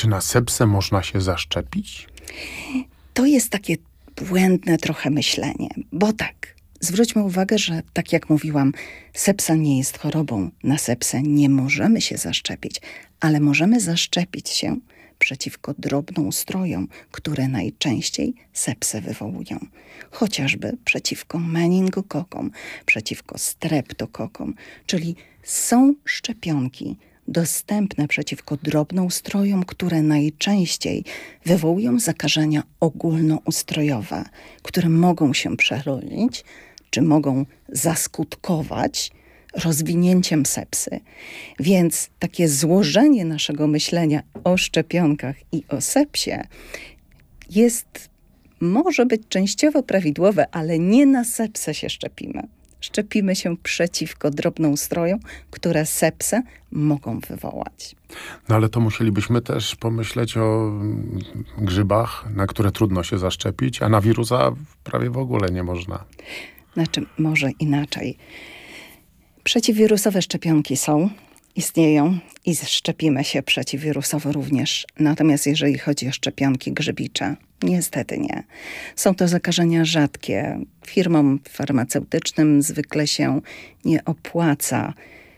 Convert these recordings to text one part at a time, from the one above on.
Czy na sepsę można się zaszczepić? To jest takie błędne trochę myślenie, bo tak, zwróćmy uwagę, że tak jak mówiłam, sepsa nie jest chorobą. Na sepsę nie możemy się zaszczepić, ale możemy zaszczepić się przeciwko drobnoustrojom, które najczęściej sepsę wywołują. Chociażby przeciwko meningokokom, przeciwko streptokokom, czyli są szczepionki dostępne przeciwko drobnoustrojom, które najczęściej wywołują zakażenia ogólnoustrojowe, które mogą się przerodzić, czy mogą zaskutkować rozwinięciem sepsy. Więc takie złożenie naszego myślenia o szczepionkach i o sepsie może być częściowo prawidłowe, ale nie na sepsę się szczepimy. Szczepimy się przeciwko drobnoustrojom, które sepsę mogą wywołać. No ale to musielibyśmy też pomyśleć o grzybach, na które trudno się zaszczepić, a na wirusa prawie w ogóle nie można. Znaczy, może inaczej. Przeciwwirusowe szczepionki istnieją i szczepimy się przeciwwirusowo również. Natomiast jeżeli chodzi o szczepionki grzybicze, niestety nie. Są to zakażenia rzadkie. Firmom farmaceutycznym zwykle się nie opłaca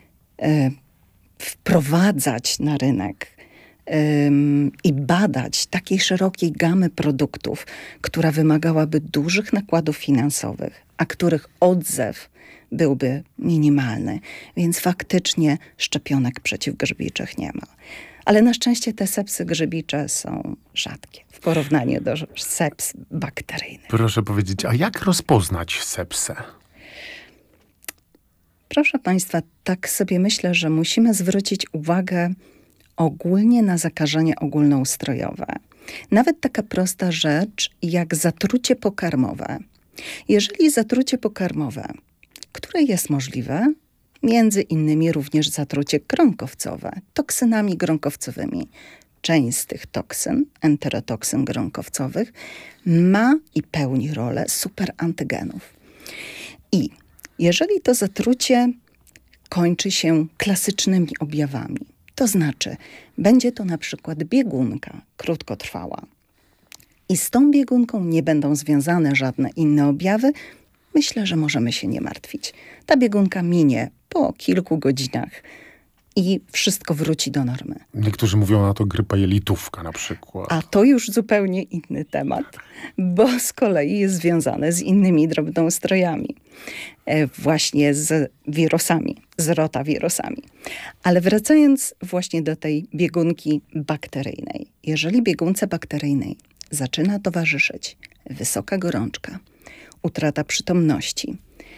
wprowadzać na rynek i badać takiej szerokiej gamy produktów, która wymagałaby dużych nakładów finansowych, a których odzew byłby minimalny. Więc faktycznie szczepionek przeciwgrzybiczych nie ma. Ale na szczęście te sepsy grzybicze są rzadkie w porównaniu do seps bakteryjnych. Proszę powiedzieć, a jak rozpoznać sepsę? Proszę Państwa, tak sobie myślę, że musimy zwrócić uwagę ogólnie na zakażenia ogólnoustrojowe. Nawet taka prosta rzecz jak zatrucie pokarmowe. Jeżeli zatrucie pokarmowe, które jest możliwe, między innymi również zatrucie gronkowcowe, toksynami gronkowcowymi. Część z tych toksyn, enterotoksyn gronkowcowych, ma i pełni rolę superantygenów. I jeżeli to zatrucie kończy się klasycznymi objawami, to znaczy będzie to na przykład biegunka krótkotrwała i z tą biegunką nie będą związane żadne inne objawy, myślę, że możemy się nie martwić. Ta biegunka minie po kilku godzinach i wszystko wróci do normy. Niektórzy mówią na to grypa jelitówka na przykład. A to już zupełnie inny temat, bo z kolei jest związane z innymi drobnoustrojami. Właśnie z wirusami, z rotawirusami. Ale wracając właśnie do tej biegunki bakteryjnej. Jeżeli biegunce bakteryjnej zaczyna towarzyszyć wysoka gorączka, utrata przytomności,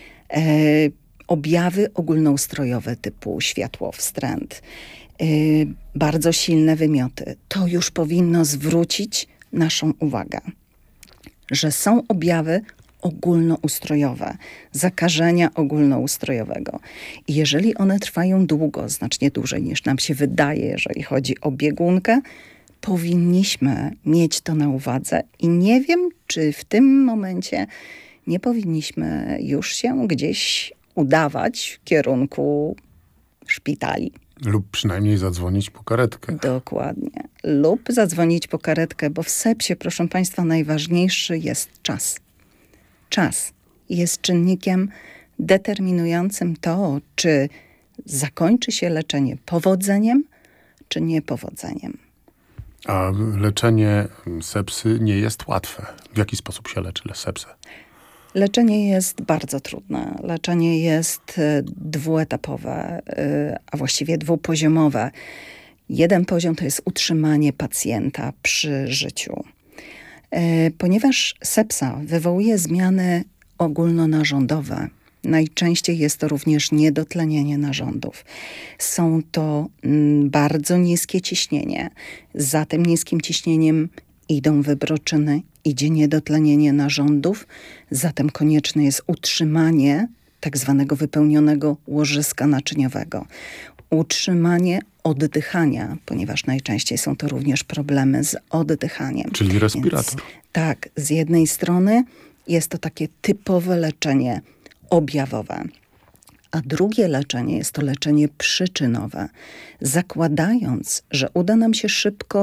objawy ogólnoustrojowe typu światłowstręt, bardzo silne wymioty, to już powinno zwrócić naszą uwagę, że są objawy ogólnoustrojowe, zakażenia ogólnoustrojowego. I jeżeli one trwają długo, znacznie dłużej niż nam się wydaje, jeżeli chodzi o biegunkę, powinniśmy mieć to na uwadze i nie wiem, czy w tym momencie nie powinniśmy już się gdzieś udawać w kierunku szpitali. Lub przynajmniej zadzwonić po karetkę. Dokładnie. Lub zadzwonić po karetkę, bo w sepsie, proszę Państwa, najważniejszy jest czas. Czas jest czynnikiem determinującym to, czy zakończy się leczenie powodzeniem, czy niepowodzeniem. A leczenie sepsy nie jest łatwe. W jaki sposób się leczy sepsę? Leczenie jest bardzo trudne. Leczenie jest dwuetapowe, a właściwie dwupoziomowe. Jeden poziom to jest utrzymanie pacjenta przy życiu. Ponieważ sepsa wywołuje zmiany ogólnonarządowe, najczęściej jest to również niedotlenienie narządów. Są to bardzo niskie ciśnienie. Za tym niskim ciśnieniem idą wybroczyny, idzie niedotlenienie narządów, zatem konieczne jest utrzymanie tak zwanego wypełnionego łożyska naczyniowego. Utrzymanie oddychania, ponieważ najczęściej są to również problemy z oddychaniem. Czyli respirator. Więc, tak, z jednej strony jest to takie typowe leczenie objawowe, a drugie leczenie jest to leczenie przyczynowe. Zakładając, że uda nam się szybko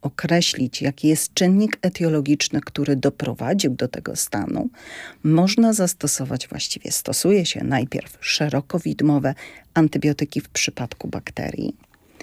określić, jaki jest czynnik etiologiczny, który doprowadził do tego stanu, można zastosować, właściwie stosuje się najpierw szerokowidmowe antybiotyki w przypadku bakterii,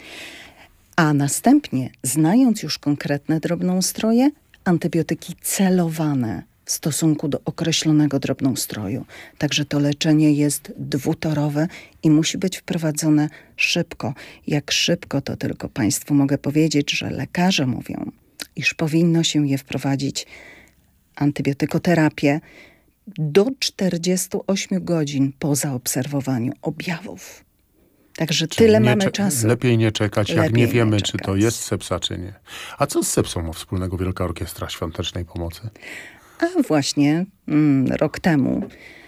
a następnie, znając już konkretne drobnoustroje, antybiotyki celowane w stosunku do określonego drobnoustroju. Także to leczenie jest dwutorowe i musi być wprowadzone szybko. Jak szybko, to tylko Państwu mogę powiedzieć, że lekarze mówią, iż powinno się je wprowadzić, antybiotykoterapię, do 48 godzin po zaobserwowaniu objawów. Także Czyli tyle mamy czasu. Lepiej nie czekać, jak Lepiej nie wiemy, nie czy to czekać. jest sepsa, czy nie. A co z sepsą ma wspólnego Wielka Orkiestra Świątecznej Pomocy? A właśnie rok temu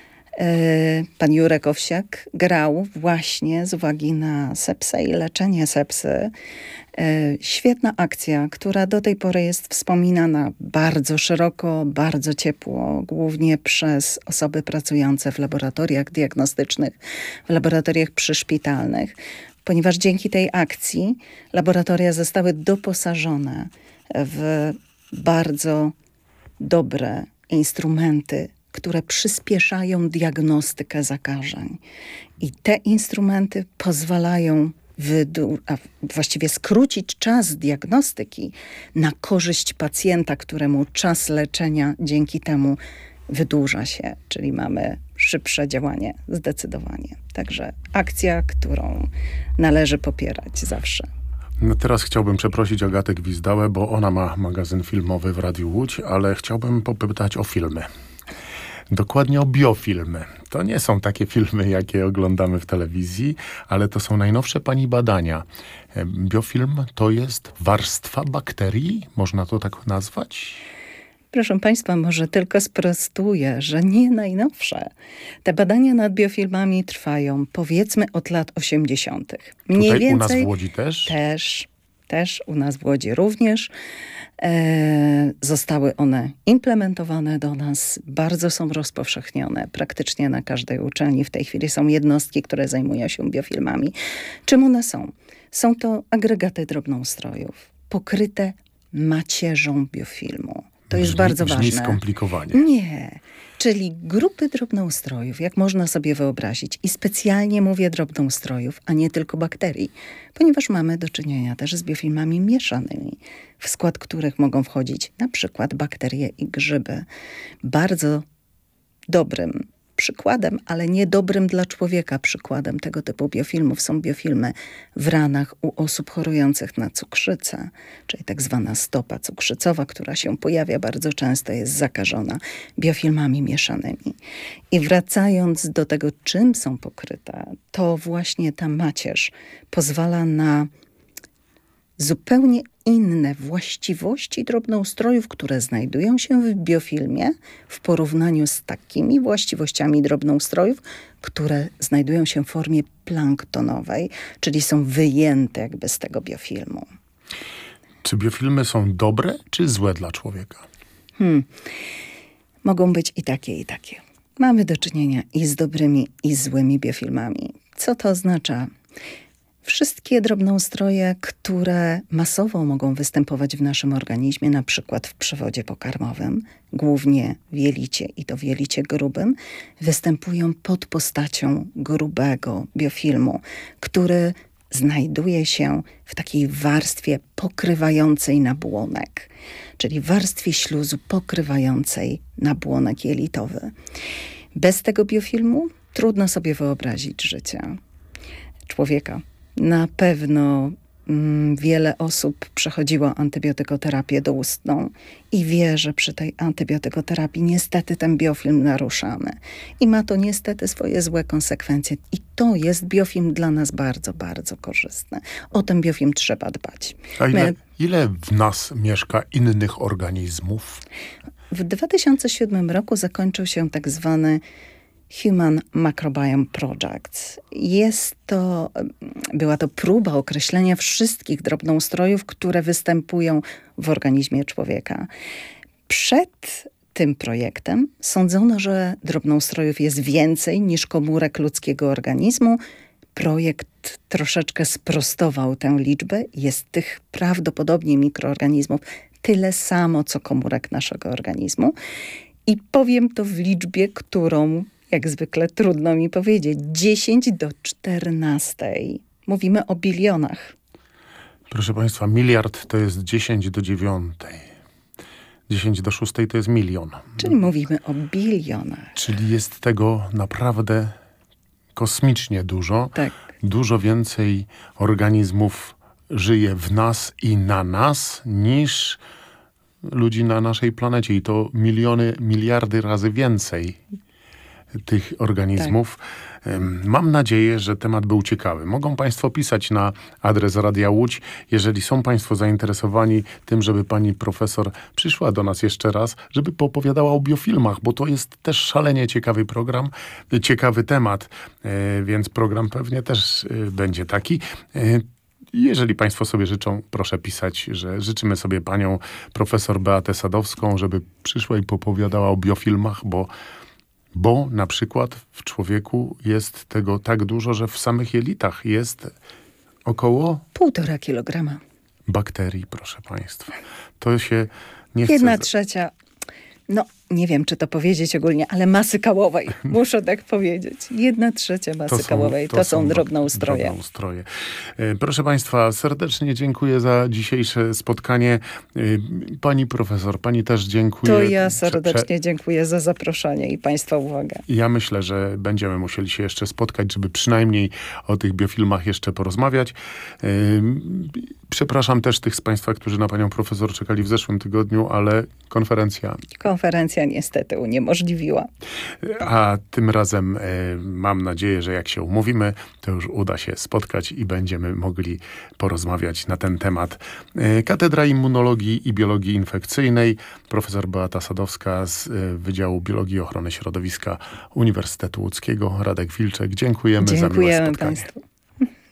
pan Jurek Owsiak grał właśnie z uwagi na sepsę i leczenie sepsy. Świetna akcja, która do tej pory jest wspominana bardzo szeroko, bardzo ciepło, głównie przez osoby pracujące w laboratoriach diagnostycznych, w laboratoriach przyszpitalnych, ponieważ dzięki tej akcji laboratoria zostały doposażone w bardzo dobre instrumenty, które przyspieszają diagnostykę zakażeń. I te instrumenty pozwalają właściwie skrócić czas diagnostyki na korzyść pacjenta, któremu czas leczenia dzięki temu wydłuża się, czyli mamy szybsze działanie zdecydowanie. Także akcja, którą należy popierać zawsze. No teraz chciałbym przeprosić Agatę Gwizdałę, bo ona ma magazyn filmowy w Radiu Łódź, ale chciałbym popytać o filmy. Dokładnie o biofilmy. To nie są takie filmy, jakie oglądamy w telewizji, ale to są najnowsze pani badania. Biofilm to jest warstwa bakterii? Można to tak nazwać? Proszę Państwa, może tylko sprostuję, że nie najnowsze. Te badania nad biofilmami trwają, powiedzmy, od lat 80. Mniej Tutaj więcej, u nas w Łodzi też? Też u nas w Łodzi również. Zostały one implementowane do nas, bardzo są rozpowszechnione. Praktycznie na każdej uczelni w tej chwili są jednostki, które zajmują się biofilmami. Czym one są? Są to agregaty drobnoustrojów, pokryte macierzą biofilmu. To jest bardzo ważne. Brzmi skomplikowanie. Nie. Czyli grupy drobnoustrojów, jak można sobie wyobrazić. I specjalnie mówię drobnoustrojów, a nie tylko bakterii. Ponieważ mamy do czynienia też z biofilmami mieszanymi, w skład których mogą wchodzić na przykład bakterie i grzyby. Bardzo dobrym przykładem, ale niedobrym dla człowieka przykładem tego typu biofilmów są biofilmy w ranach u osób chorujących na cukrzycę, czyli tak zwana stopa cukrzycowa, która się pojawia bardzo często, jest zakażona biofilmami mieszanymi. I wracając do tego, czym są pokryte, to właśnie ta macierz pozwala na zupełnie inne właściwości drobnoustrojów, które znajdują się w biofilmie w porównaniu z takimi właściwościami drobnoustrojów, które znajdują się w formie planktonowej, czyli są wyjęte jakby z tego biofilmu. Czy biofilmy są dobre, czy złe dla człowieka? Mogą być i takie, i takie. Mamy do czynienia i z dobrymi, i z złymi biofilmami. Co to oznacza? Wszystkie drobnoustroje, które masowo mogą występować w naszym organizmie, na przykład w przewodzie pokarmowym, głównie w jelicie i to w jelicie grubym, występują pod postacią grubego biofilmu, który znajduje się w takiej warstwie pokrywającej nabłonek, czyli warstwie śluzu pokrywającej nabłonek jelitowy. Bez tego biofilmu trudno sobie wyobrazić życie człowieka. Na pewno wiele osób przechodziło antybiotykoterapię doustną i wie, że przy tej antybiotykoterapii niestety ten biofilm naruszamy. I ma to niestety swoje złe konsekwencje. I to jest biofilm dla nas bardzo, bardzo korzystny. O ten biofilm trzeba dbać. A ile w nas mieszka innych organizmów? W 2007 roku zakończył się tak zwany Human Microbiome Project. Była to próba określenia wszystkich drobnoustrojów, które występują w organizmie człowieka. Przed tym projektem sądzono, że drobnoustrojów jest więcej niż komórek ludzkiego organizmu. projekt troszeczkę sprostował tę liczbę. Jest tych prawdopodobnie mikroorganizmów tyle samo, co komórek naszego organizmu. I powiem to w liczbie, którą, jak zwykle, trudno mi powiedzieć. 10 do 14. Mówimy o bilionach. Proszę Państwa, miliard to jest 10 do 9. 10 do 6 to jest milion. Czyli mówimy o bilionach. Czyli jest tego naprawdę kosmicznie dużo. Tak. Dużo więcej organizmów żyje w nas i na nas niż ludzi na naszej planecie. I to miliony, miliardy razy więcej tych organizmów. Mam nadzieję, że temat był ciekawy. Mogą Państwo pisać na adres Radia Łódź, jeżeli są Państwo zainteresowani tym, żeby pani profesor przyszła do nas jeszcze raz, żeby poopowiadała o biofilmach, bo to jest też szalenie ciekawy program, ciekawy temat, więc program pewnie też będzie taki. Jeżeli Państwo sobie życzą, proszę pisać, że życzymy sobie panią profesor Beatę Sadowską, żeby przyszła i poopowiadała o biofilmach, bo na przykład w człowieku jest tego tak dużo, że w samych jelitach jest około 1,5 kilograma. bakterii, proszę Państwa. To się nie chce... 1/3, no nie wiem, czy to powiedzieć ogólnie, ale masy kałowej. Muszę tak powiedzieć. 1/3 masy kałowej. To są drobnoustroje. Drobnoustroje. Proszę Państwa, serdecznie dziękuję za dzisiejsze spotkanie. Pani profesor, pani też dziękuję. To ja serdecznie dziękuję za zaproszenie i Państwa uwagę. Ja myślę, że będziemy musieli się jeszcze spotkać, żeby przynajmniej o tych biofilmach jeszcze porozmawiać. Przepraszam też tych z Państwa, którzy na panią profesor czekali w zeszłym tygodniu, ale Konferencja niestety uniemożliwiła. A tym razem mam nadzieję, że jak się umówimy, to już uda się spotkać i będziemy mogli porozmawiać na ten temat. Katedra Immunologii i Biologii Infekcyjnej, profesor Beata Sadowska z Wydziału Biologii i Ochrony Środowiska Uniwersytetu Łódzkiego, Radek Wilczek. Dziękujemy za miłe spotkanie. Dziękujemy Państwu.